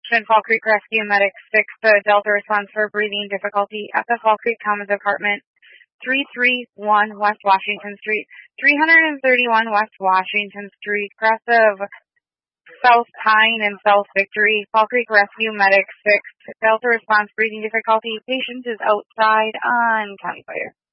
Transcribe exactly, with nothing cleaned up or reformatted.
Fall Creek Rescue Medic six, the Delta response for breathing difficulty at the Fall Creek Commons Apartment, three three one West Washington Street, three thirty-one West Washington Street, cross of South Pine and South Victory. Fall Creek Rescue Medic six, Delta response breathing difficulty. Patient is outside on County Fire.